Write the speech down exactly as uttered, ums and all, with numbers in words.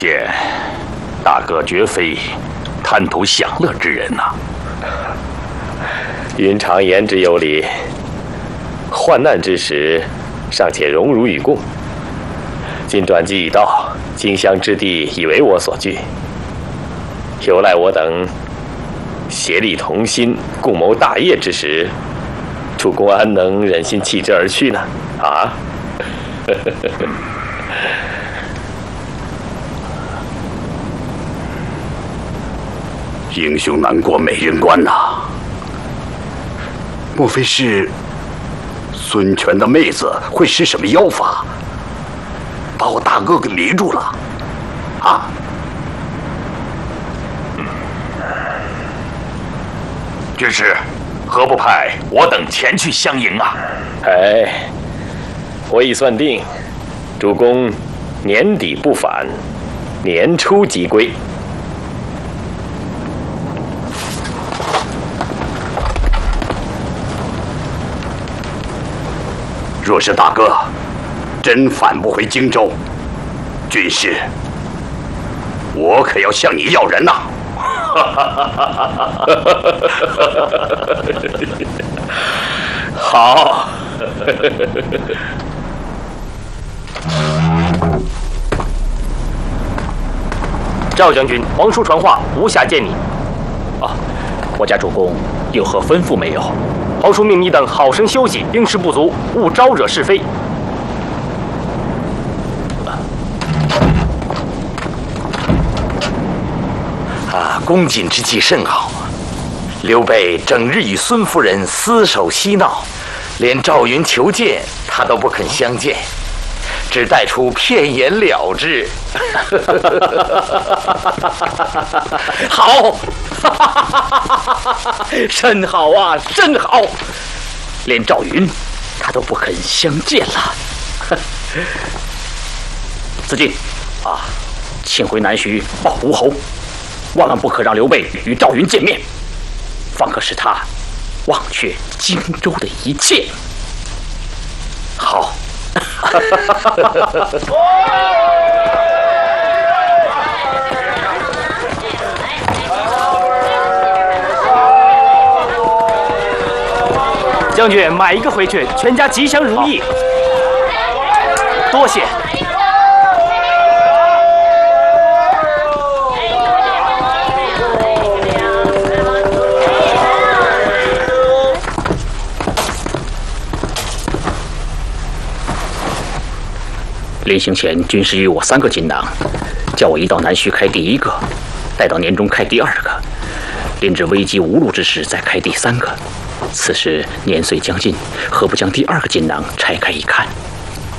见大哥绝非贪图享乐之人呐、啊。 云长言之有理，患难之时尚且荣辱与共。今转机已到，荆襄之地已为我所据，有赖我等协力同心，共谋大业之时，主公安能忍心弃之而去呢？啊！ 英雄难过美人关呐、啊！莫非是孙权的妹子会施什么妖法，把我大哥给离住了？啊！军师，何不派我等前去相迎啊？ 哎，我已算定，主公年底不返，年初即归。 若是大哥真返不回荆州，军师，我可要向你要人呐！ 好。 赵将军，皇叔传话，无暇见你。啊，我家主公有何吩咐没有？皇叔命你等好生休息，兵士不足，勿招惹是非。 啊，公瑾之计甚好。刘备整日与孙夫人厮守嬉闹，连赵云求见他都不肯相见，只带出片言了之。 好，甚好啊，甚好！连赵云他都不肯相见了。子敬啊，请回南徐报吴侯，万万不可让刘备与赵云见面，方可使他忘却荆州的一切。好。将军买一个回去，全家吉祥如意。多谢。临行前，军师予我三个锦囊，叫我一到南徐开第一个，待到年中开第二个，临至危机无路之时再开第三个。此时年岁将近，何不将第二个锦囊拆开一看？